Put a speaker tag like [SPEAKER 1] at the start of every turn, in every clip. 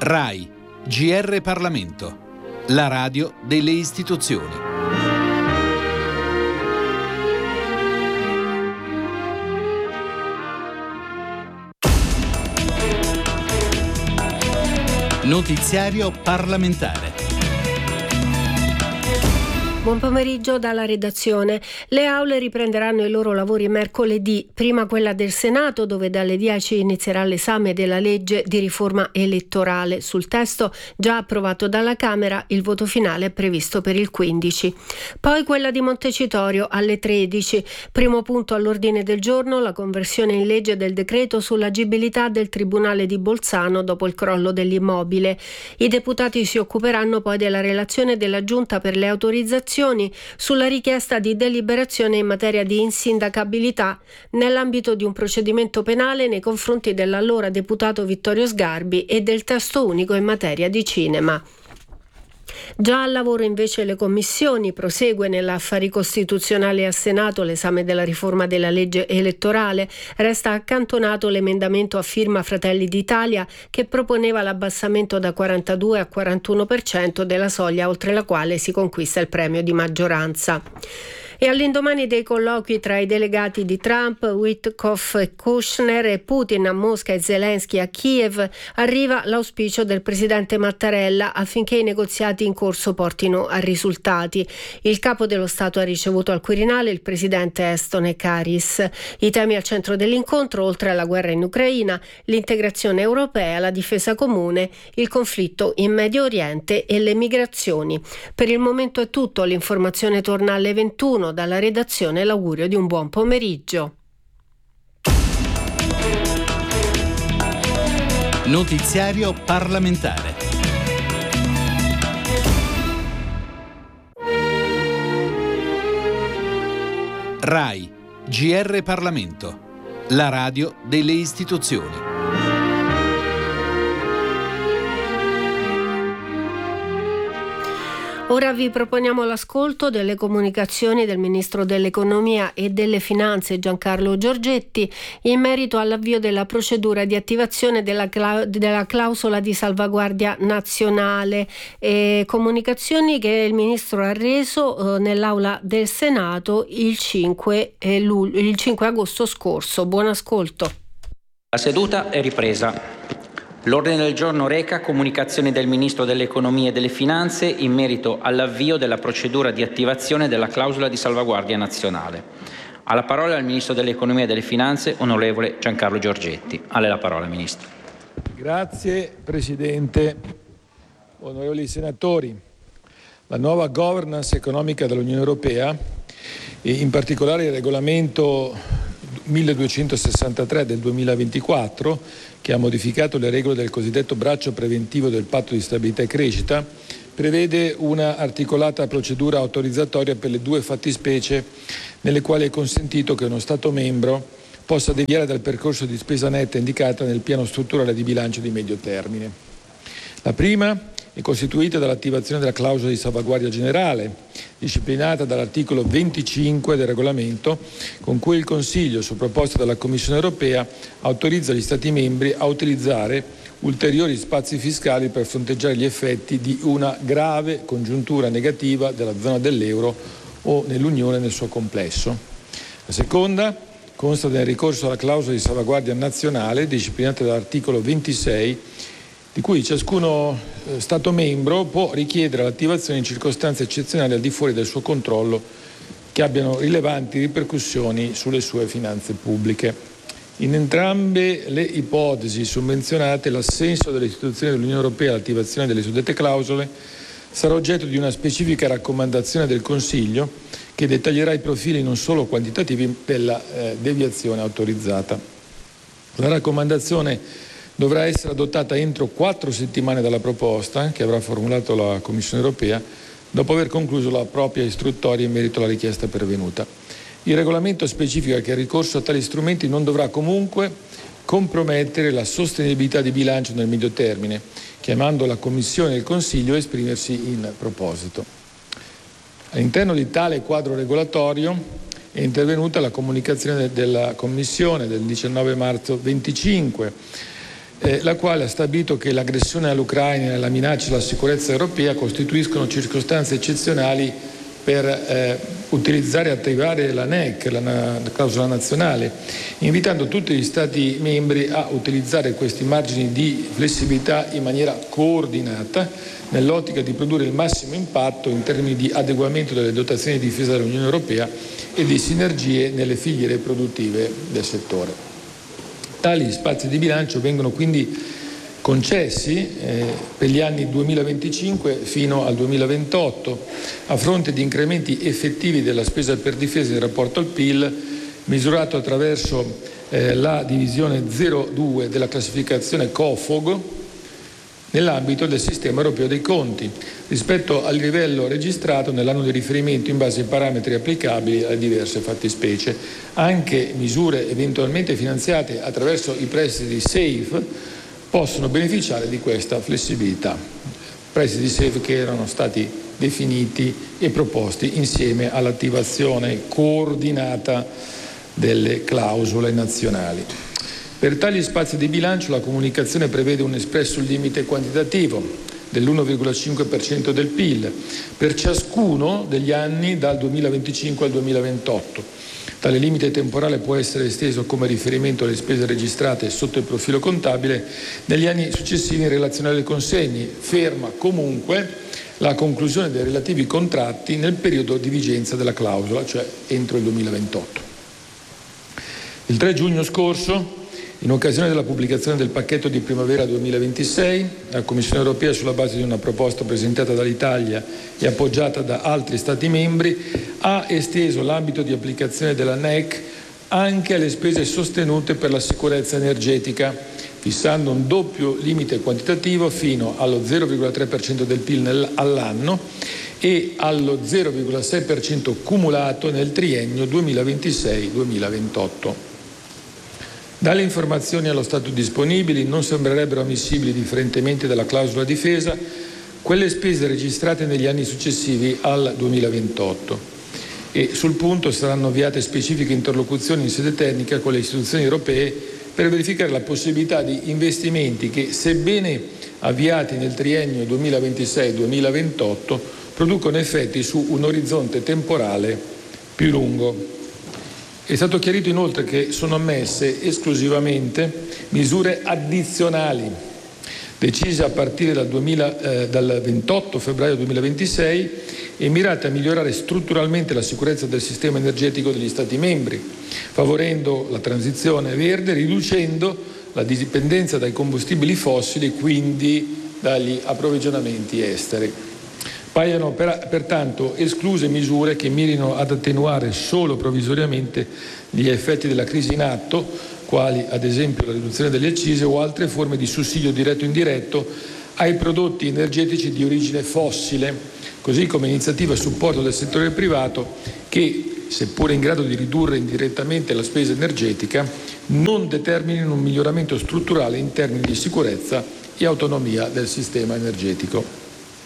[SPEAKER 1] RAI, GR Parlamento, la radio delle istituzioni. Notiziario parlamentare.
[SPEAKER 2] Buon pomeriggio dalla redazione. Le aule riprenderanno i loro lavori mercoledì, prima quella del Senato, dove dalle 10 inizierà l'esame della legge di riforma elettorale. Sul testo già approvato dalla Camera, il voto finale è previsto per il 15. Poi quella di Montecitorio alle 13. Primo punto all'ordine del giorno, la conversione in legge del decreto sull'agibilità del Tribunale di Bolzano dopo il crollo dell'immobile. I deputati si occuperanno poi della relazione della Giunta per le autorizzazioni sulla richiesta di deliberazione in materia di insindacabilità nell'ambito di un procedimento penale nei confronti dell'allora deputato Vittorio Sgarbi e del testo unico in materia di cinema. Già al lavoro invece le commissioni. Prosegue nell'affari costituzionali al Senato l'esame della riforma della legge elettorale. Resta accantonato l'emendamento a firma Fratelli d'Italia che proponeva l'abbassamento da 42 a 41% della soglia oltre la quale si conquista il premio di maggioranza. E all'indomani dei colloqui tra i delegati di Trump, Witkoff e Kushner e Putin a Mosca e Zelensky a Kiev, arriva l'auspicio del presidente Mattarella affinché i negoziati in corso portino a risultati. Il capo dello Stato ha ricevuto al Quirinale il presidente estone Karis. I temi al centro dell'incontro, oltre alla guerra in Ucraina, l'integrazione europea, la difesa comune, il conflitto in Medio Oriente e le migrazioni. Per il momento è tutto, l'informazione torna alle 21. Dalla redazione l'augurio di un buon pomeriggio.
[SPEAKER 1] Notiziario parlamentare. RAI, GR Parlamento, la radio delle istituzioni.
[SPEAKER 2] Ora vi proponiamo l'ascolto delle comunicazioni del Ministro dell'Economia e delle Finanze Giancarlo Giorgetti in merito all'avvio della procedura di attivazione della clausola di salvaguardia nazionale. Comunicazioni che il Ministro ha reso nell'Aula del Senato il 5 agosto scorso. Buon ascolto.
[SPEAKER 3] La seduta è ripresa. L'ordine del giorno reca comunicazioni del Ministro dell'Economia e delle Finanze in merito all'avvio della procedura di attivazione della clausola di salvaguardia nazionale. Ha la parola il Ministro dell'Economia e delle Finanze, onorevole Giancarlo Giorgetti. A lei la parola, Ministro.
[SPEAKER 4] Grazie Presidente, onorevoli senatori. La nuova governance economica dell'Unione Europea e in particolare il regolamento 1263 del 2024, che ha modificato le regole del cosiddetto braccio preventivo del Patto di stabilità e crescita, prevede una articolata procedura autorizzatoria per le due fattispecie nelle quali è consentito che uno Stato membro possa deviare dal percorso di spesa netta indicata nel piano strutturale di bilancio di medio termine. La prima è costituita dall'attivazione della clausola di salvaguardia generale, disciplinata dall'articolo 25 del regolamento, con cui il Consiglio, su proposta della Commissione europea, autorizza gli Stati membri a utilizzare ulteriori spazi fiscali per fronteggiare gli effetti di una grave congiuntura negativa della zona dell'euro o nell'Unione nel suo complesso. La seconda consta del ricorso alla clausola di salvaguardia nazionale, disciplinata dall'articolo 26, di cui ciascuno Stato membro può richiedere l'attivazione in circostanze eccezionali al di fuori del suo controllo che abbiano rilevanti ripercussioni sulle sue finanze pubbliche. In entrambe le ipotesi summenzionate, l'assenso delle istituzioni dell'Unione Europea all'attivazione delle suddette clausole sarà oggetto di una specifica raccomandazione del Consiglio che dettaglierà i profili non solo quantitativi della deviazione autorizzata. La raccomandazione dovrà essere adottata entro 4 settimane dalla proposta che avrà formulato la Commissione europea, dopo aver concluso la propria istruttoria in merito alla richiesta pervenuta. Il regolamento specifica che il ricorso a tali strumenti non dovrà comunque compromettere la sostenibilità di bilancio nel medio termine, chiamando la Commissione e il Consiglio a esprimersi in proposito. All'interno di tale quadro regolatorio è intervenuta la comunicazione della Commissione del 19 marzo 25 la quale ha stabilito che l'aggressione all'Ucraina e la minaccia alla sicurezza europea costituiscono circostanze eccezionali per utilizzare e attivare la NEC, la clausola nazionale, invitando tutti gli Stati membri a utilizzare questi margini di flessibilità in maniera coordinata nell'ottica di produrre il massimo impatto in termini di adeguamento delle dotazioni di difesa dell'Unione Europea e di sinergie nelle filiere produttive del settore. Tali spazi di bilancio vengono quindi concessi per gli anni 2025 fino al 2028 a fronte di incrementi effettivi della spesa per difesa in rapporto al PIL misurato attraverso la divisione 02 della classificazione COFOG nell'ambito del sistema europeo dei conti rispetto al livello registrato nell'anno di riferimento in base ai parametri applicabili alle diverse fattispecie. Anche misure eventualmente finanziate attraverso i prestiti SAFE possono beneficiare di questa flessibilità. Prestiti SAFE che erano stati definiti e proposti insieme all'attivazione coordinata delle clausole nazionali. Per tali spazi di bilancio la comunicazione prevede un espresso limite quantitativo dell'1,5% del PIL per ciascuno degli anni dal 2025 al 2028. Tale limite temporale può essere esteso come riferimento alle spese registrate sotto il profilo contabile negli anni successivi in relazione alle consegne, ferma comunque la conclusione dei relativi contratti nel periodo di vigenza della clausola, cioè entro il 2028. Il 3 giugno scorso, in occasione della pubblicazione del pacchetto di primavera 2026, la Commissione europea, sulla base di una proposta presentata dall'Italia e appoggiata da altri Stati membri, ha esteso l'ambito di applicazione della NEC anche alle spese sostenute per la sicurezza energetica, fissando un doppio limite quantitativo fino allo 0,3% del PIL all'anno e allo 0,6% cumulato nel triennio 2026-2028. Dalle informazioni allo stato disponibili non sembrerebbero ammissibili, differentemente dalla clausola difesa, quelle spese registrate negli anni successivi al 2028 e sul punto saranno avviate specifiche interlocuzioni in sede tecnica con le istituzioni europee per verificare la possibilità di investimenti che, sebbene avviati nel triennio 2026-2028, producono effetti su un orizzonte temporale più lungo. È stato chiarito inoltre che sono ammesse esclusivamente misure addizionali decise a partire dal 28 febbraio 2026 e mirate a migliorare strutturalmente la sicurezza del sistema energetico degli Stati membri, favorendo la transizione verde, riducendo la dipendenza dai combustibili fossili e quindi dagli approvvigionamenti esteri. Paiono pertanto escluse misure che mirino ad attenuare solo provvisoriamente gli effetti della crisi in atto, quali ad esempio la riduzione delle accise o altre forme di sussidio diretto o indiretto ai prodotti energetici di origine fossile, così come iniziative a supporto del settore privato che, seppure in grado di ridurre indirettamente la spesa energetica, non determinino un miglioramento strutturale in termini di sicurezza e autonomia del sistema energetico.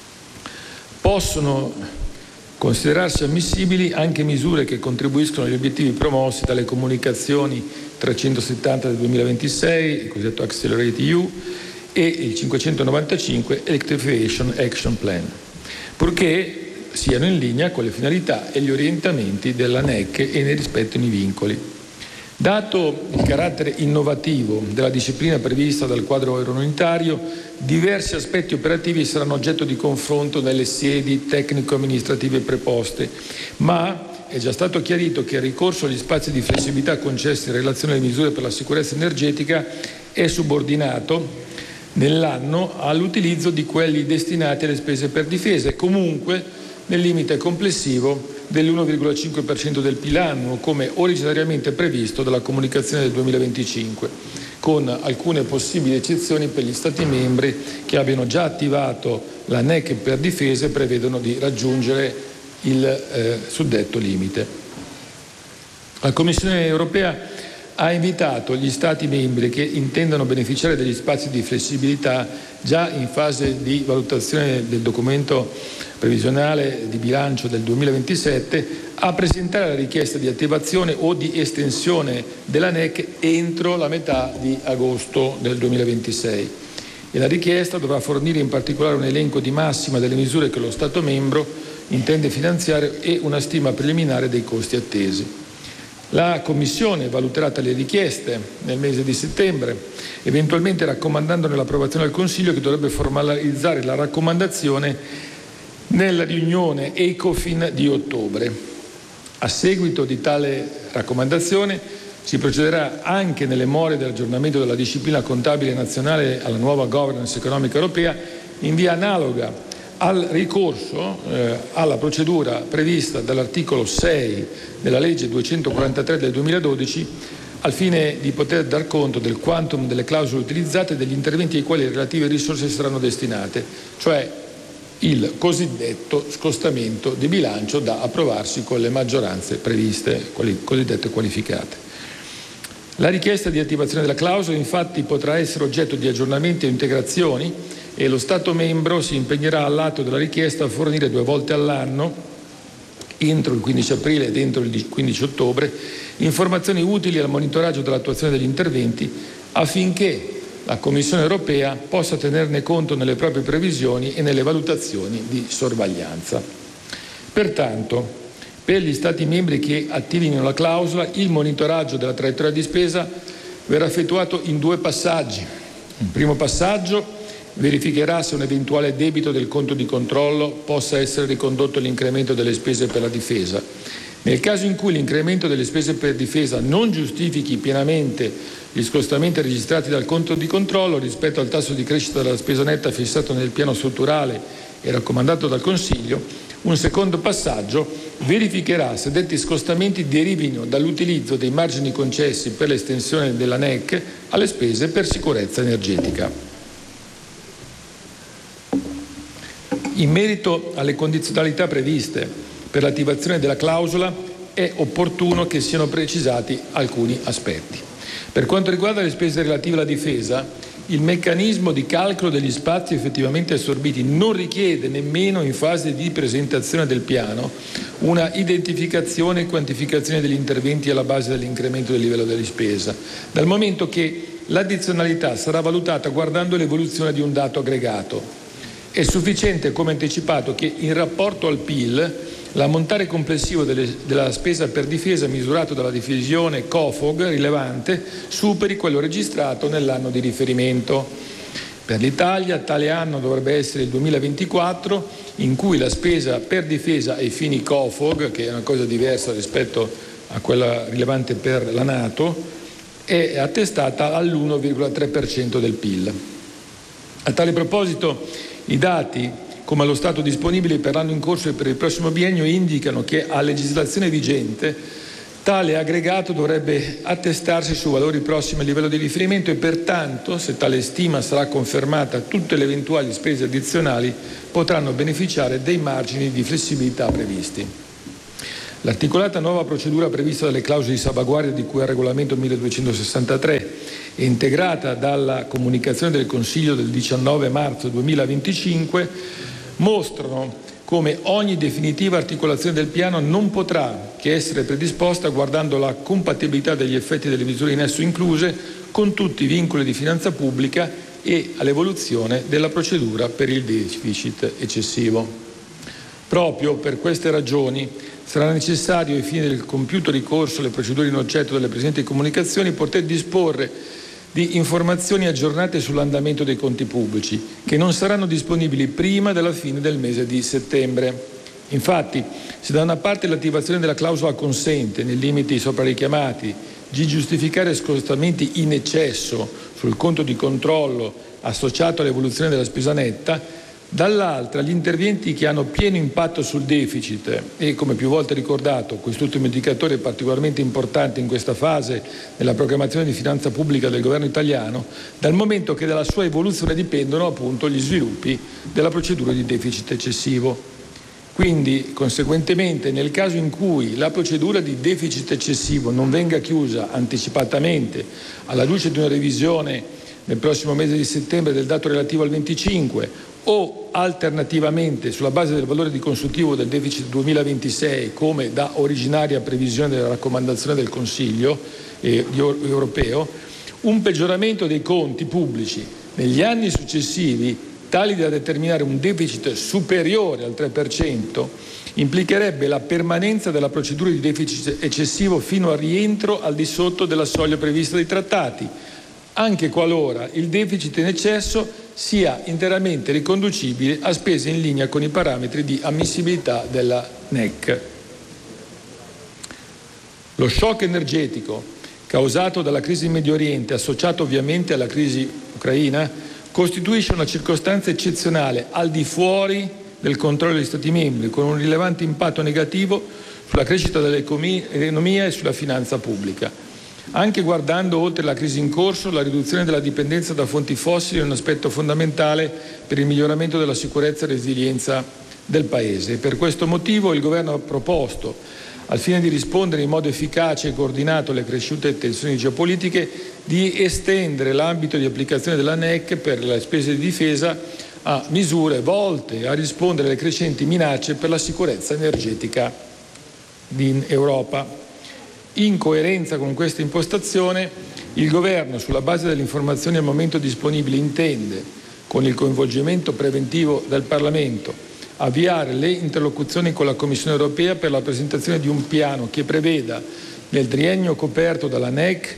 [SPEAKER 4] Possono considerarsi ammissibili anche misure che contribuiscono agli obiettivi promossi dalle comunicazioni 370 del 2026, il cosiddetto Accelerate EU, e il 595 Electrification Action Plan, purché siano in linea con le finalità e gli orientamenti della NEC e nei rispettivi vincoli. Dato il carattere innovativo della disciplina prevista dal quadro eurounitario, diversi aspetti operativi saranno oggetto di confronto nelle sedi tecnico-amministrative preposte, ma è già stato chiarito che il ricorso agli spazi di flessibilità concessi in relazione alle misure per la sicurezza energetica è subordinato nell'anno all'utilizzo di quelli destinati alle spese per difesa e comunque nel limite complessivo dell'1,5% del PIL annuo, come originariamente previsto dalla comunicazione del 2025, con alcune possibili eccezioni per gli Stati membri che abbiano già attivato la NEC per difesa e prevedono di raggiungere il suddetto limite. La Commissione europea ha invitato gli Stati membri che intendono beneficiare degli spazi di flessibilità già in fase di valutazione del documento previsionale di bilancio del 2027 a presentare la richiesta di attivazione o di estensione della NEC entro la metà di agosto del 2026. E la richiesta dovrà fornire in particolare un elenco di massima delle misure che lo Stato membro intende finanziare e una stima preliminare dei costi attesi. La Commissione valuterà tali richieste nel mese di settembre, eventualmente raccomandandone l'approvazione al Consiglio, che dovrebbe formalizzare la raccomandazione nella riunione ECOFIN di ottobre. A seguito di tale raccomandazione si procederà anche nelle more dell'aggiornamento della disciplina contabile nazionale alla nuova governance economica europea in via analoga al ricorso alla procedura prevista dall'articolo 6 della legge 243 del 2012 al fine di poter dar conto del quantum delle clausole utilizzate e degli interventi ai quali le relative risorse saranno destinate, cioè il cosiddetto scostamento di bilancio da approvarsi con le maggioranze previste, cosiddette qualificate. La richiesta di attivazione della clausola infatti potrà essere oggetto di aggiornamenti o integrazioni e lo Stato membro si impegnerà all'atto della richiesta a fornire 2 volte all'anno, entro il 15 aprile ed entro il 15 ottobre, informazioni utili al monitoraggio dell'attuazione degli interventi affinché la Commissione europea possa tenerne conto nelle proprie previsioni e nelle valutazioni di sorveglianza. Pertanto, per gli Stati membri che attivino la clausola, il monitoraggio della traiettoria di spesa verrà effettuato in 2 passaggi. Un primo passaggio verificherà se un eventuale debito del conto di controllo possa essere ricondotto all'incremento delle spese per la difesa. Nel caso in cui l'incremento delle spese per difesa non giustifichi pienamente gli scostamenti registrati dal conto di controllo rispetto al tasso di crescita della spesa netta fissato nel piano strutturale e raccomandato dal Consiglio, un secondo passaggio verificherà se detti scostamenti derivino dall'utilizzo dei margini concessi per l'estensione della NEC alle spese per sicurezza energetica. In merito alle condizionalità previste per l'attivazione della clausola, è opportuno che siano precisati alcuni aspetti. Per quanto riguarda le spese relative alla difesa, il meccanismo di calcolo degli spazi effettivamente assorbiti non richiede nemmeno in fase di presentazione del piano una identificazione e quantificazione degli interventi alla base dell'incremento del livello della spesa, dal momento che l'addizionalità sarà valutata guardando l'evoluzione di un dato aggregato. È sufficiente, come anticipato, che in rapporto al PIL l'ammontare complessivo della spesa per difesa misurato dalla divisione COFOG rilevante superi quello registrato nell'anno di riferimento. Per l'Italia tale anno dovrebbe essere il 2024, in cui la spesa per difesa ai fini COFOG, che è una cosa diversa rispetto a quella rilevante per la NATO, è attestata all'1,3% del PIL. A tale proposito, i dati, come allo stato disponibili per l'anno in corso e per il prossimo biennio, indicano che a legislazione vigente tale aggregato dovrebbe attestarsi su valori prossimi al livello di riferimento e pertanto, se tale stima sarà confermata, tutte le eventuali spese addizionali potranno beneficiare dei margini di flessibilità previsti. L'articolata nuova procedura prevista dalle clausole di salvaguardia di cui al regolamento 1263 e integrata dalla comunicazione del Consiglio del 19 marzo 2025 mostrano come ogni definitiva articolazione del piano non potrà che essere predisposta guardando la compatibilità degli effetti delle misure in esso incluse con tutti i vincoli di finanza pubblica e all'evoluzione della procedura per il deficit eccessivo. Proprio per queste ragioni sarà necessario, ai fini del compiuto ricorso alle procedure in oggetto delle presenti comunicazioni, poter disporre di informazioni aggiornate sull'andamento dei conti pubblici, che non saranno disponibili prima della fine del mese di settembre. Infatti, se da una parte l'attivazione della clausola consente, nei limiti sopra richiamati, di giustificare scostamenti in eccesso sul conto di controllo associato all'evoluzione della spesa netta, dall'altra gli interventi che hanno pieno impatto sul deficit e, come più volte ricordato, quest'ultimo indicatore è particolarmente importante in questa fase della programmazione di finanza pubblica del governo italiano, dal momento che dalla sua evoluzione dipendono appunto gli sviluppi della procedura di deficit eccessivo. Quindi, conseguentemente, nel caso in cui la procedura di deficit eccessivo non venga chiusa anticipatamente alla luce di una revisione nel prossimo mese di settembre del dato relativo al 25 o alternativamente sulla base del valore di consuntivo del deficit 2026, come da originaria previsione della raccomandazione del Consiglio europeo, un peggioramento dei conti pubblici negli anni successivi tali da determinare un deficit superiore al 3%, implicherebbe la permanenza della procedura di deficit eccessivo fino al rientro al di sotto della soglia prevista dai trattati, anche qualora il deficit in eccesso sia interamente riconducibile a spese in linea con i parametri di ammissibilità della NEC. Lo shock energetico causato dalla crisi in Medio Oriente, associato ovviamente alla crisi ucraina, costituisce una circostanza eccezionale al di fuori del controllo degli Stati membri, con un rilevante impatto negativo sulla crescita dell'economia e sulla finanza pubblica. Anche guardando oltre la crisi in corso, la riduzione della dipendenza da fonti fossili è un aspetto fondamentale per il miglioramento della sicurezza e resilienza del Paese. E per questo motivo il Governo ha proposto, al fine di rispondere in modo efficace e coordinato alle cresciute tensioni geopolitiche, di estendere l'ambito di applicazione della NEC per le spese di difesa a misure volte a rispondere alle crescenti minacce per la sicurezza energetica in Europa. In coerenza con questa impostazione, il Governo, sulla base delle informazioni al momento disponibili, intende, con il coinvolgimento preventivo del Parlamento, avviare le interlocuzioni con la Commissione europea per la presentazione di un piano che preveda, nel triennio coperto dalla NEC,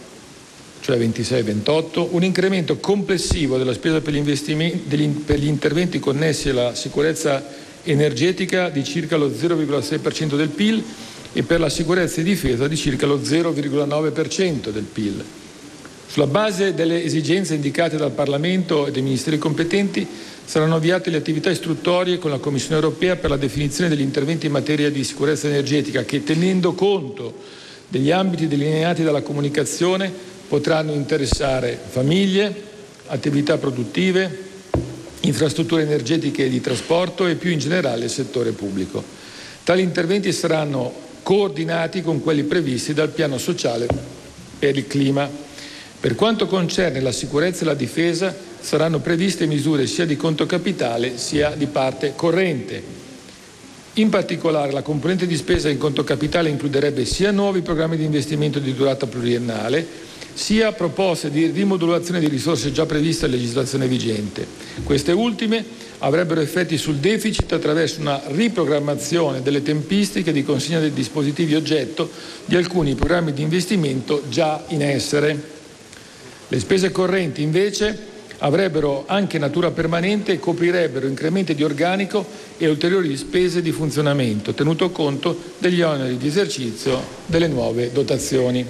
[SPEAKER 4] cioè 26-28, un incremento complessivo della spesa per gli interventi connessi alla sicurezza energetica di circa lo 0,6% del PIL e per la sicurezza e difesa di circa lo 0,9% del PIL. Sulla base delle esigenze indicate dal Parlamento e dai Ministeri competenti, saranno avviate le attività istruttorie con la Commissione europea per la definizione degli interventi in materia di sicurezza energetica che, tenendo conto degli ambiti delineati dalla comunicazione, potranno interessare famiglie, attività produttive, infrastrutture energetiche e di trasporto e più in generale il settore pubblico. Tali interventi saranno coordinati con quelli previsti dal Piano sociale per il clima. Per quanto concerne la sicurezza e la difesa, saranno previste misure sia di conto capitale sia di parte corrente. In particolare, la componente di spesa in conto capitale includerebbe sia nuovi programmi di investimento di durata pluriennale, sia proposte di rimodulazione di risorse già previste a legislazione vigente. Queste ultime avrebbero effetti sul deficit attraverso una riprogrammazione delle tempistiche di consegna dei dispositivi oggetto di alcuni programmi di investimento già in essere. Le spese correnti, invece, avrebbero anche natura permanente e coprirebbero incrementi di organico e ulteriori spese di funzionamento, tenuto conto degli oneri di esercizio delle nuove dotazioni.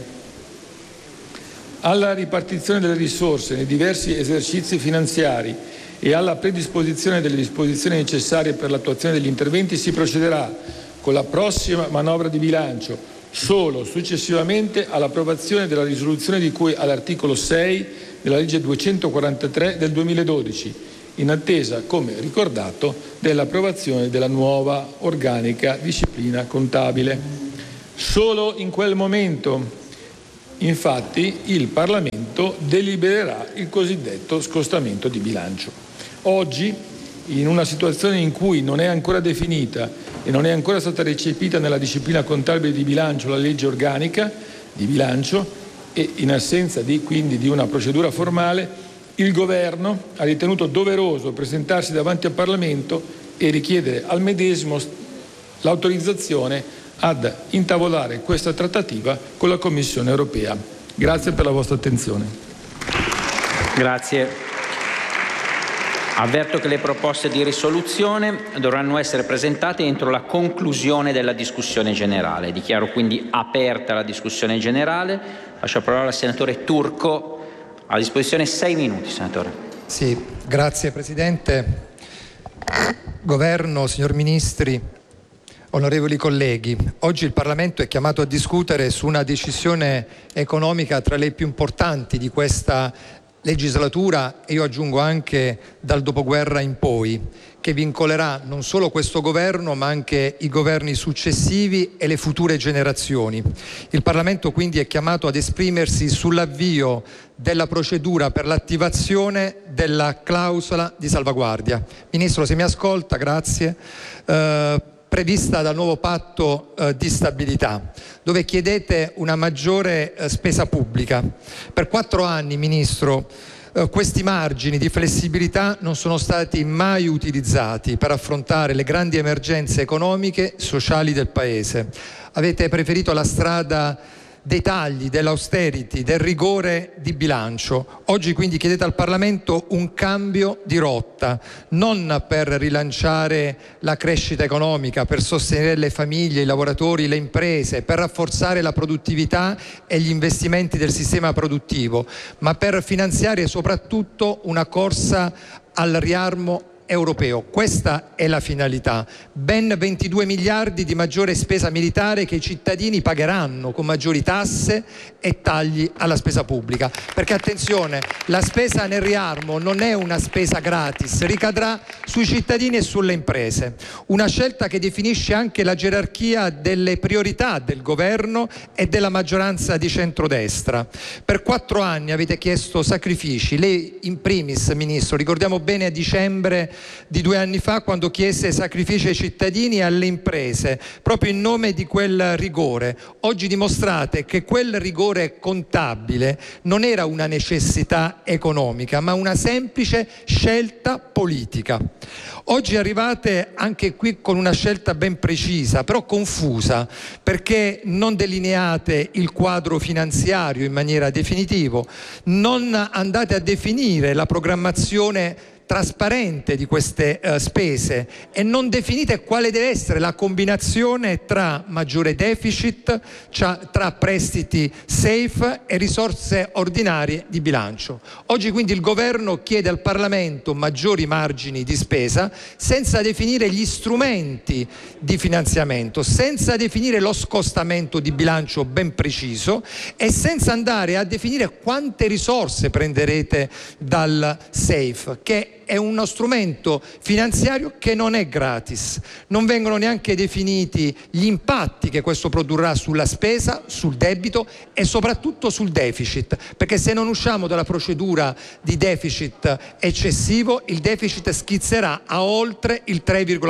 [SPEAKER 4] Alla ripartizione delle risorse nei diversi esercizi finanziari e alla predisposizione delle disposizioni necessarie per l'attuazione degli interventi si procederà con la prossima manovra di bilancio solo successivamente all'approvazione della risoluzione di cui all'articolo 6 della legge 243 del 2012, in attesa, come ricordato, dell'approvazione della nuova organica disciplina contabile. Solo in quel momento, infatti, il Parlamento delibererà il cosiddetto scostamento di bilancio. Oggi, in una situazione in cui non è ancora definita e non è ancora stata recepita nella disciplina contabile di bilancio la legge organica di bilancio e in assenza quindi di una procedura formale, il Governo ha ritenuto doveroso presentarsi davanti al Parlamento e richiedere al medesimo l'autorizzazione ad intavolare questa trattativa con la Commissione europea. Grazie per la vostra attenzione.
[SPEAKER 3] Grazie. Avverto che le proposte di risoluzione dovranno essere presentate entro la conclusione della discussione generale. Dichiaro quindi aperta la discussione generale. Lascio la parola al senatore Turco. A disposizione 6 minuti, senatore.
[SPEAKER 5] Sì, grazie Presidente. Governo, signor Ministri, onorevoli colleghi, oggi il Parlamento è chiamato a discutere su una decisione economica tra le più importanti di questa legislatura, e io aggiungo anche dal dopoguerra in poi, che vincolerà non solo questo governo ma anche i governi successivi e le future generazioni. Il Parlamento quindi è chiamato ad esprimersi sull'avvio della procedura per l'attivazione della clausola di salvaguardia. Ministro, se mi ascolta, grazie. Prevista dal nuovo patto di stabilità, dove chiedete una maggiore spesa pubblica. Per 4 anni, Ministro, questi margini di flessibilità non sono stati mai utilizzati per affrontare le grandi emergenze economiche e sociali del Paese. Avete preferito la strada dei tagli, dell'austerity, del rigore di bilancio. Oggi quindi chiedete al Parlamento un cambio di rotta, non per rilanciare la crescita economica, per sostenere le famiglie, i lavoratori, le imprese, per rafforzare la produttività e gli investimenti del sistema produttivo, ma per finanziare soprattutto una corsa al riarmo europeo. Questa è la finalità. Ben 22 miliardi di maggiore spesa militare che i cittadini pagheranno con maggiori tasse e tagli alla spesa pubblica. Perché attenzione, la spesa nel riarmo non è una spesa gratis, ricadrà sui cittadini e sulle imprese. Una scelta che definisce anche la gerarchia delle priorità del governo e della maggioranza di centrodestra. Per 4 anni avete chiesto sacrifici, lei in primis, Ministro, ricordiamo bene a dicembre di 2 anni fa, quando chiese sacrifici ai cittadini e alle imprese proprio in nome di quel rigore. Oggi dimostrate che quel rigore contabile non era una necessità economica ma una semplice scelta politica. Oggi arrivate anche qui con una scelta ben precisa, però confusa, perché non delineate il quadro finanziario in maniera definitiva, non andate a definire la programmazione trasparente di queste spese e non definite quale deve essere la combinazione tra maggiore deficit, tra prestiti safe e risorse ordinarie di bilancio. Oggi quindi il governo chiede al Parlamento maggiori margini di spesa senza definire gli strumenti di finanziamento, senza definire lo scostamento di bilancio ben preciso e senza andare a definire quante risorse prenderete dal safe, che è uno strumento finanziario che non è gratis. Non vengono neanche definiti gli impatti che questo produrrà sulla spesa, sul debito e soprattutto sul deficit, perché se non usciamo dalla procedura di deficit eccessivo, il deficit schizzerà a oltre il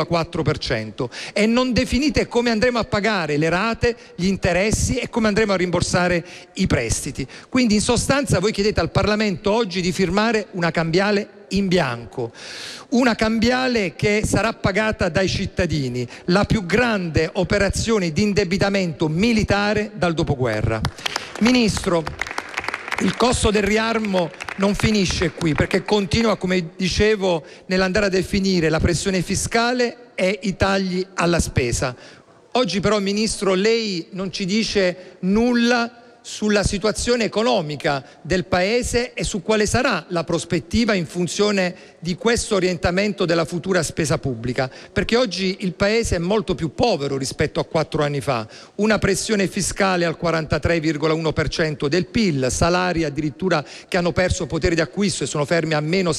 [SPEAKER 5] 3,4% e non definite come andremo a pagare le rate, gli interessi e come andremo a rimborsare i prestiti. Quindi in sostanza voi chiedete al Parlamento oggi di firmare una cambiale in bianco, una cambiale che sarà pagata dai cittadini, la più grande operazione di indebitamento militare dal dopoguerra. Ministro, il costo del riarmo non finisce qui, perché continua, come dicevo, nell'andare a definire la pressione fiscale e i tagli alla spesa. Oggi però, Ministro, lei non ci dice nulla sulla situazione economica del Paese e su quale sarà la prospettiva in funzione di questo orientamento della futura spesa pubblica, perché oggi il Paese è molto più povero rispetto a 4 anni fa, una pressione fiscale al 43,1% del PIL, salari addirittura che hanno perso potere di acquisto e sono fermi a meno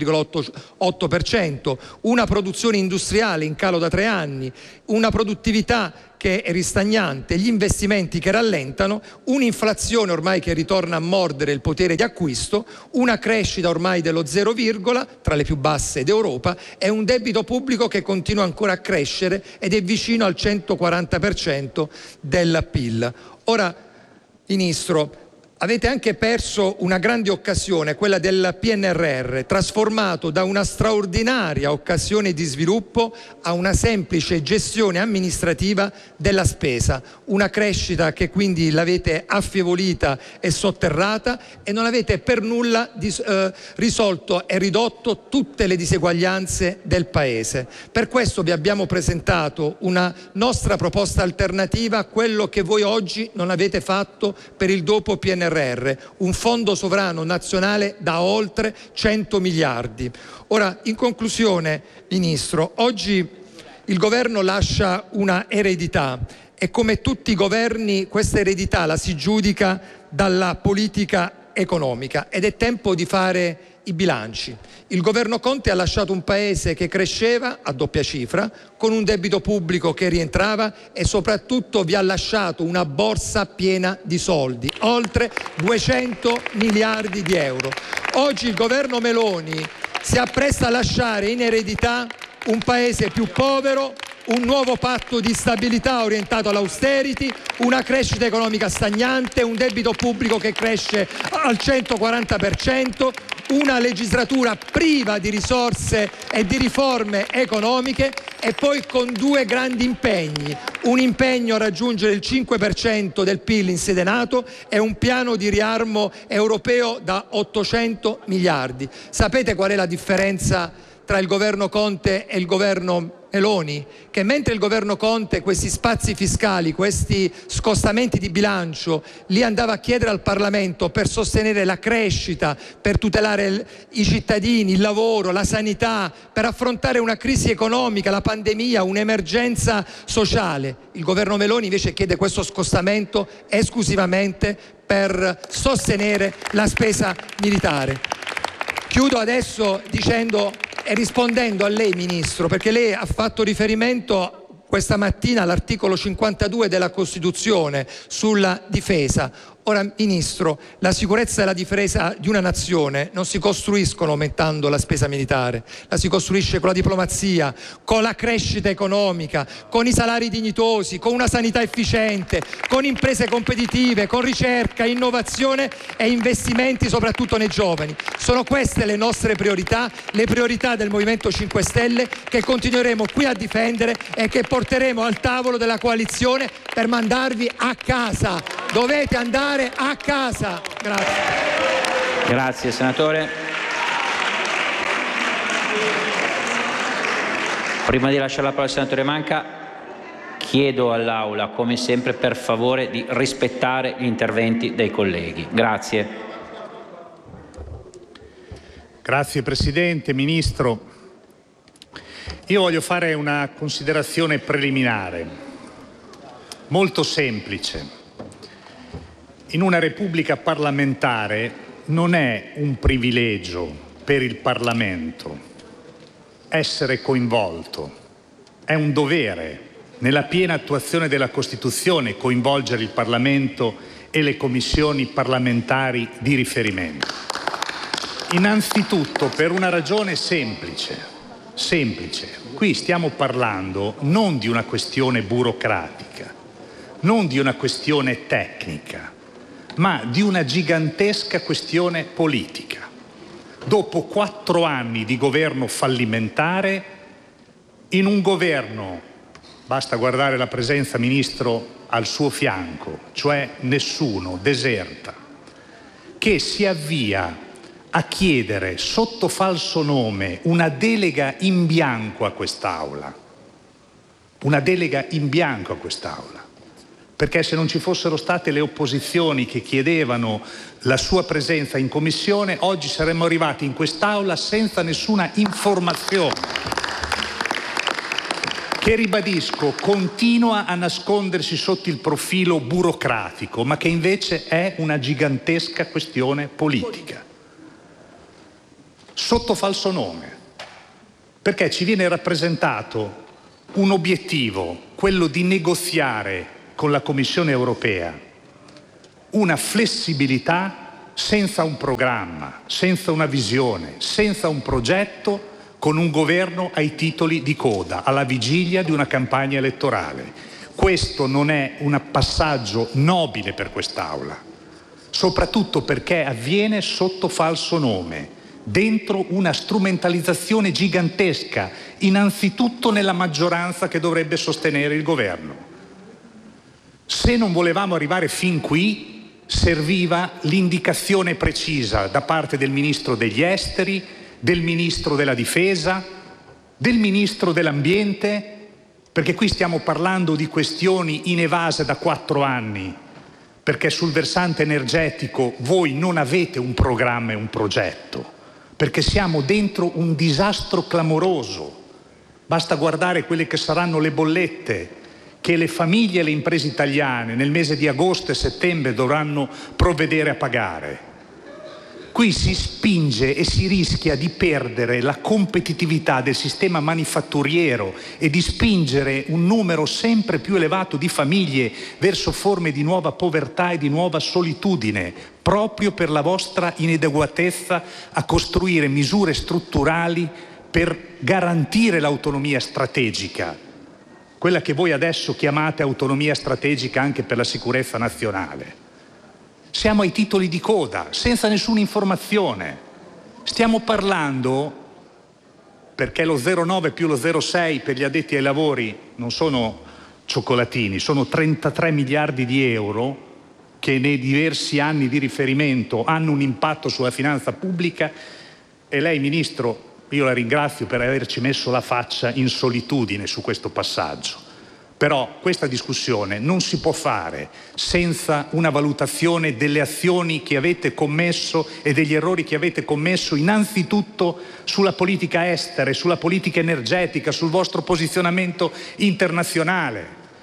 [SPEAKER 5] 7,8%, una produzione industriale in calo da 3 anni, una produttività che è ristagnante, gli investimenti che rallentano, un'inflazione ormai che ritorna a mordere il potere di acquisto, una crescita ormai dello 0, tra le più basse d'Europa e un debito pubblico che continua ancora a crescere ed è vicino al 140% del PIL. Ora, Ministro, avete anche perso una grande occasione, quella del PNRR, trasformato da una straordinaria occasione di sviluppo a una semplice gestione amministrativa della spesa, una crescita che quindi l'avete affievolita e sotterrata e non avete per nulla risolto e ridotto tutte le diseguaglianze del Paese. Per questo vi abbiamo presentato una nostra proposta alternativa a quello che voi oggi non avete fatto per il dopo PNRR. Un fondo sovrano nazionale da oltre 100 miliardi. Ora, in conclusione, Ministro, oggi il governo lascia una eredità e come tutti i governi questa eredità la si giudica dalla politica economica ed è tempo di fare i bilanci. Il governo Conte ha lasciato un paese che cresceva a doppia cifra, con un debito pubblico che rientrava e soprattutto vi ha lasciato una borsa piena di soldi, oltre 200 miliardi di euro. Oggi il governo Meloni si appresta a lasciare in eredità un paese più povero, un nuovo patto di stabilità orientato all'austerity, una crescita economica stagnante, un debito pubblico che cresce al 140%, una legislatura priva di risorse e di riforme economiche e poi con due grandi impegni: un impegno a raggiungere il 5% del PIL in sede NATO e un piano di riarmo europeo da 800 miliardi. Sapete qual è la differenza tra il governo Conte e il governo Meloni? Che mentre il governo Conte questi spazi fiscali, questi scostamenti di bilancio li andava a chiedere al Parlamento per sostenere la crescita, per tutelare i cittadini, il lavoro, la sanità, per affrontare una crisi economica, la pandemia, un'emergenza sociale, il governo Meloni invece chiede questo scostamento esclusivamente per sostenere la spesa militare. Chiudo adesso dicendo e rispondendo a lei, Ministro, perché lei ha fatto riferimento questa mattina all'articolo 52 della Costituzione sulla difesa. Ora, Ministro, la sicurezza e la difesa di una nazione non si costruiscono aumentando la spesa militare, la si costruisce con la diplomazia, con la crescita economica, con i salari dignitosi, con una sanità efficiente, con imprese competitive, con ricerca, innovazione e investimenti soprattutto nei giovani. Sono queste le nostre priorità, le priorità del Movimento 5 Stelle che continueremo qui a difendere e che porteremo al tavolo della coalizione per mandarvi a casa. Dovete andare a casa. Grazie.
[SPEAKER 3] Grazie senatore. Prima di lasciare la parola al senatore Manca, chiedo all'Aula, come sempre, per favore di rispettare gli interventi dei colleghi. Grazie.
[SPEAKER 6] Grazie Presidente, Ministro. Io voglio fare una considerazione preliminare, molto semplice. In una Repubblica parlamentare non è un privilegio per il Parlamento essere coinvolto, è un dovere nella piena attuazione della Costituzione coinvolgere il Parlamento e le commissioni parlamentari di riferimento. Innanzitutto per una ragione semplice. Qui stiamo parlando non di una questione burocratica, non di una questione tecnica, ma di una gigantesca questione politica. Dopo 4 anni di governo fallimentare, in un governo, basta guardare la presenza, Ministro, al suo fianco, cioè nessuno, deserta, che si avvia a chiedere sotto falso nome una delega in bianco a quest'Aula. Una delega in bianco a quest'Aula. Perché se non ci fossero state le opposizioni che chiedevano la sua presenza in Commissione, oggi saremmo arrivati in quest'Aula senza nessuna informazione, che, ribadisco, continua a nascondersi sotto il profilo burocratico, ma che invece è una gigantesca questione politica. Sotto falso nome, perché ci viene rappresentato un obiettivo, quello di negoziare con la Commissione europea una flessibilità senza un programma, senza una visione, senza un progetto, con un governo ai titoli di coda, alla vigilia di una campagna elettorale. Questo non è un passaggio nobile per quest'Aula, soprattutto perché avviene sotto falso nome, dentro una strumentalizzazione gigantesca, innanzitutto nella maggioranza che dovrebbe sostenere il governo. Se non volevamo arrivare fin qui, serviva l'indicazione precisa da parte del Ministro degli Esteri, del Ministro della Difesa, del Ministro dell'Ambiente, perché qui stiamo parlando di questioni inevase da 4 anni, perché sul versante energetico voi non avete un programma e un progetto, perché siamo dentro un disastro clamoroso. Basta guardare quelle che saranno le bollette che le famiglie e le imprese italiane nel mese di agosto e settembre dovranno provvedere a pagare. Qui si spinge e si rischia di perdere la competitività del sistema manifatturiero e di spingere un numero sempre più elevato di famiglie verso forme di nuova povertà e di nuova solitudine, proprio per la vostra inadeguatezza a costruire misure strutturali per garantire l'autonomia strategica, quella che voi adesso chiamate autonomia strategica anche per la sicurezza nazionale. Siamo ai titoli di coda, senza nessuna informazione. Stiamo parlando, perché lo 0,9 più lo 0,6 per gli addetti ai lavori non sono cioccolatini, sono 33 miliardi di euro che nei diversi anni di riferimento hanno un impatto sulla finanza pubblica, e lei, Ministro, io la ringrazio per averci messo la faccia in solitudine su questo passaggio. Però questa discussione non si può fare senza una valutazione delle azioni che avete commesso e degli errori che avete commesso, innanzitutto sulla politica estera e sulla politica energetica, sul vostro posizionamento internazionale.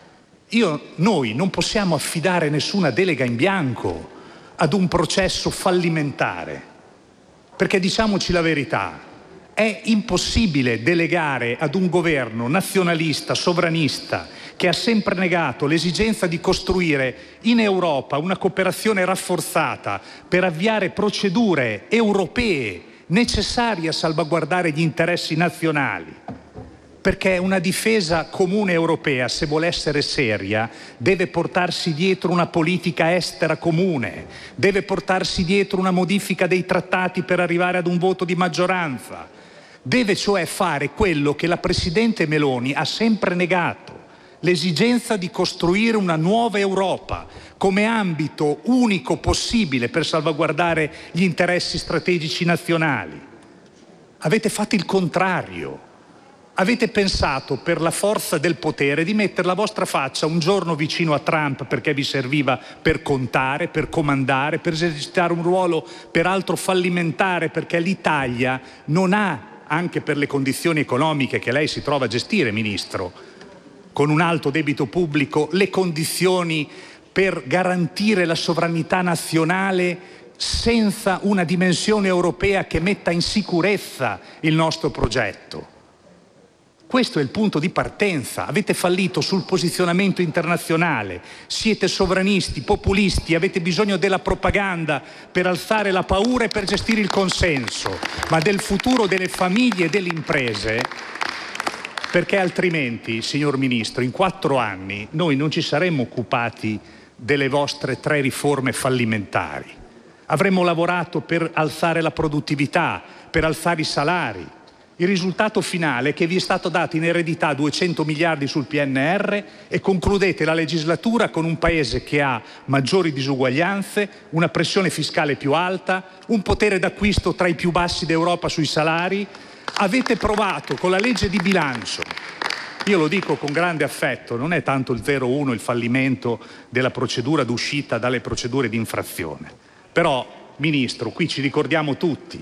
[SPEAKER 6] Noi non possiamo affidare nessuna delega in bianco ad un processo fallimentare, perché diciamoci la verità, è impossibile delegare ad un governo nazionalista, sovranista, che ha sempre negato l'esigenza di costruire in Europa una cooperazione rafforzata per avviare procedure europee necessarie a salvaguardare gli interessi nazionali. Perché una difesa comune europea, se vuole essere seria, deve portarsi dietro una politica estera comune, deve portarsi dietro una modifica dei trattati per arrivare ad un voto di maggioranza. Deve cioè fare quello che la Presidente Meloni ha sempre negato, l'esigenza di costruire una nuova Europa come ambito unico possibile per salvaguardare gli interessi strategici nazionali. Avete fatto il contrario. Avete pensato, per la forza del potere, di mettere la vostra faccia un giorno vicino a Trump perché vi serviva per contare, per comandare, per esercitare un ruolo peraltro fallimentare, perché l'Italia non ha, anche per le condizioni economiche che lei si trova a gestire, Ministro, con un alto debito pubblico, le condizioni per garantire la sovranità nazionale senza una dimensione europea che metta in sicurezza il nostro progetto. Questo è il punto di partenza. Avete fallito sul posizionamento internazionale, siete sovranisti, populisti, avete bisogno della propaganda per alzare la paura e per gestire il consenso, ma del futuro delle famiglie e delle imprese, perché altrimenti, signor Ministro, in 4 anni noi non ci saremmo occupati delle vostre 3 riforme fallimentari. Avremmo lavorato per alzare la produttività, per alzare i salari. Il risultato finale è che vi è stato dato in eredità 200 miliardi sul PNR e concludete la legislatura con un paese che ha maggiori disuguaglianze, una pressione fiscale più alta, un potere d'acquisto tra i più bassi d'Europa sui salari. Avete provato con la legge di bilancio, io lo dico con grande affetto, non è tanto il 0,1 il fallimento della procedura d'uscita dalle procedure di infrazione. Però, Ministro, qui ci ricordiamo tutti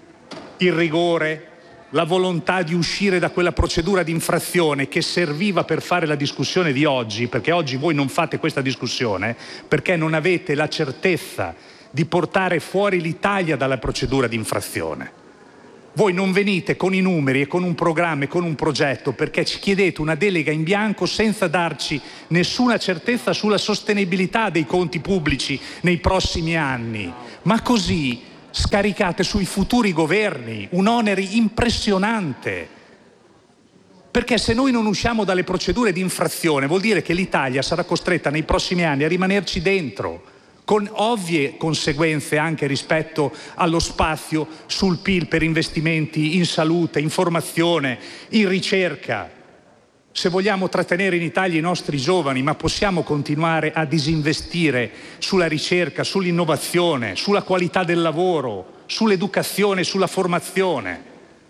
[SPEAKER 6] il rigore, la volontà di uscire da quella procedura di infrazione che serviva per fare la discussione di oggi, perché oggi voi non fate questa discussione perché non avete la certezza di portare fuori l'Italia dalla procedura di infrazione. Voi non venite con i numeri e con un programma e con un progetto perché ci chiedete una delega in bianco senza darci nessuna certezza sulla sostenibilità dei conti pubblici nei prossimi anni, ma così scaricate sui futuri governi un onere impressionante. Perché se noi non usciamo dalle procedure di infrazione vuol dire che l'Italia sarà costretta nei prossimi anni a rimanerci dentro, con ovvie conseguenze anche rispetto allo spazio sul PIL per investimenti in salute, in formazione, in ricerca. Se vogliamo trattenere in Italia i nostri giovani, ma possiamo continuare a disinvestire sulla ricerca, sull'innovazione, sulla qualità del lavoro, sull'educazione, sulla formazione.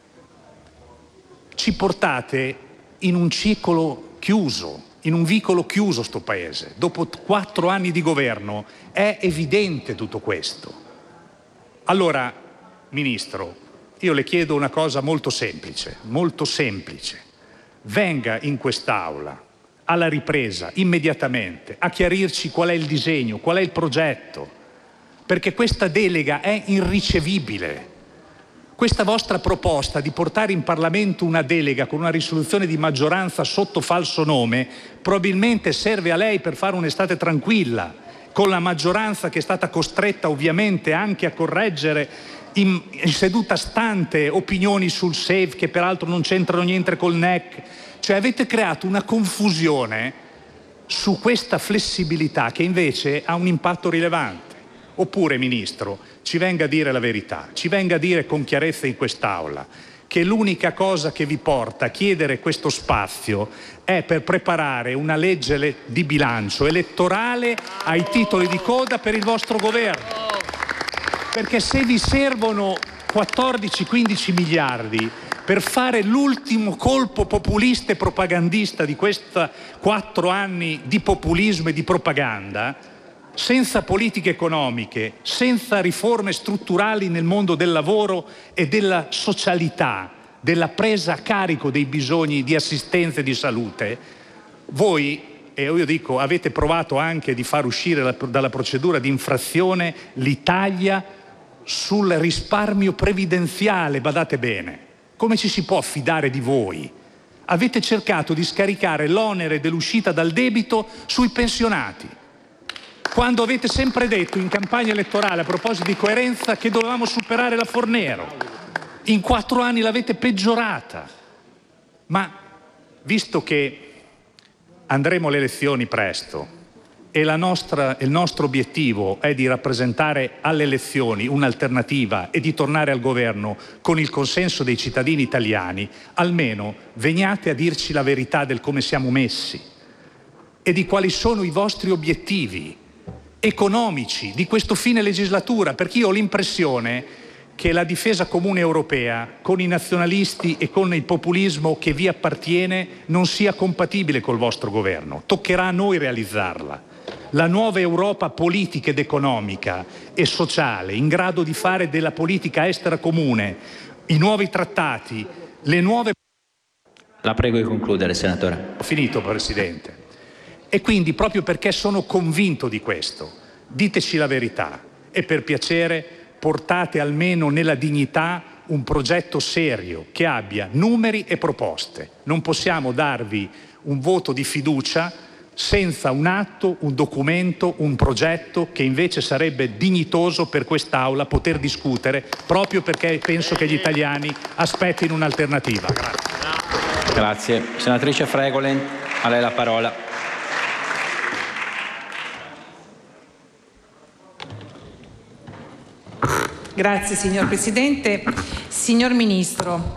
[SPEAKER 6] Ci portate in un ciclo chiuso, in un vicolo chiuso sto Paese. Dopo 4 anni di governo è evidente tutto questo. Allora, Ministro, io le chiedo una cosa molto semplice, molto semplice. Venga in quest'Aula alla ripresa, immediatamente, a chiarirci qual è il disegno, qual è il progetto, perché questa delega è irricevibile. Questa vostra proposta di portare in Parlamento una delega con una risoluzione di maggioranza sotto falso nome probabilmente serve a lei per fare un'estate tranquilla, con la maggioranza che è stata costretta ovviamente anche a correggere in seduta stante opinioni sul SAFE che peraltro non c'entrano niente col NEC. Cioè avete creato una confusione su questa flessibilità che invece ha un impatto rilevante. Oppure, Ministro, ci venga a dire la verità, ci venga a dire con chiarezza in quest'Aula che l'unica cosa che vi porta a chiedere questo spazio è per preparare una legge di bilancio elettorale ai titoli di coda per il vostro governo. Perché se vi servono 14-15 miliardi per fare l'ultimo colpo populista e propagandista di questi 4 anni di populismo e di propaganda, senza politiche economiche, senza riforme strutturali nel mondo del lavoro e della socialità, della presa a carico dei bisogni di assistenza e di salute, voi, e io dico, avete provato anche di far uscire dalla procedura di infrazione l'Italia sul risparmio previdenziale, badate bene. Come ci si può fidare di voi? Avete cercato di scaricare l'onere dell'uscita dal debito sui pensionati, quando avete sempre detto in campagna elettorale, a proposito di coerenza, che dovevamo superare la Fornero. In 4 anni l'avete peggiorata. Ma visto che andremo alle elezioni presto e il nostro obiettivo è di rappresentare alle elezioni un'alternativa e di tornare al governo con il consenso dei cittadini italiani, almeno veniate a dirci la verità del come siamo messi e di quali sono i vostri obiettivi economici di questo fine legislatura, perché io ho l'impressione che la difesa comune europea con i nazionalisti e con il populismo che vi appartiene non sia compatibile col vostro governo. Toccherà a noi realizzarla. La nuova Europa politica ed economica e sociale, in grado di fare della politica estera comune, i nuovi trattati, le nuove...
[SPEAKER 3] La prego di concludere, senatore.
[SPEAKER 6] Ho finito, Presidente. E quindi, proprio perché sono convinto di questo, diteci la verità e per piacere portate almeno nella dignità un progetto serio che abbia numeri e proposte. Non possiamo darvi un voto di fiducia senza un atto, un documento, un progetto che invece sarebbe dignitoso per quest'Aula poter discutere, proprio perché penso che gli italiani aspettino un'alternativa.
[SPEAKER 3] Grazie. Senatrice Fregolent, a lei la parola.
[SPEAKER 7] Grazie signor Presidente. Signor Ministro,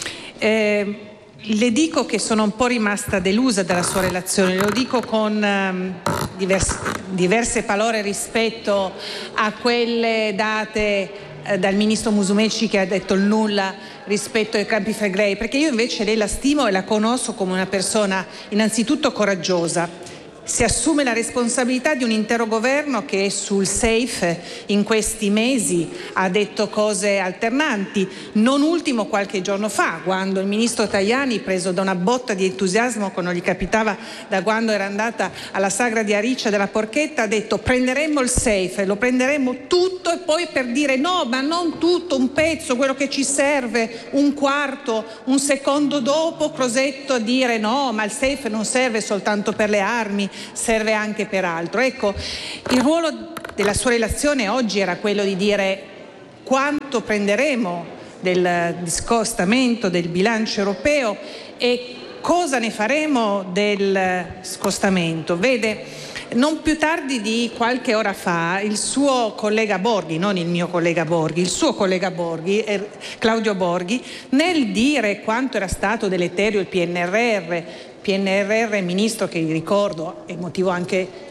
[SPEAKER 7] le dico che sono un po' rimasta delusa dalla sua relazione, lo dico con diverse parole rispetto a quelle date dal Ministro Musumeci che ha detto il nulla rispetto ai Campi Flegrei, perché io invece lei la stimo e la conosco come una persona innanzitutto coraggiosa. Si assume la responsabilità di un intero governo che sul SAFE in questi mesi ha detto cose alternanti, non ultimo qualche giorno fa, quando il ministro Tajani, preso da una botta di entusiasmo che non gli capitava da quando era andata alla sagra di Ariccia della Porchetta, ha detto prenderemo il SAFE, lo prenderemo tutto, e poi per dire no, ma non tutto, un pezzo, quello che ci serve, un quarto, un secondo dopo Crosetto a dire no, ma il SAFE non serve soltanto per le armi, serve anche per altro. Ecco, il ruolo della sua relazione oggi era quello di dire quanto prenderemo del scostamento del bilancio europeo e cosa ne faremo del scostamento. Vede, non più tardi di qualche ora fa il suo collega Borghi, non il mio collega Borghi, il suo collega Borghi, Claudio Borghi, nel dire quanto era stato deleterio il PNRR, ministro che ricordo, è motivo anche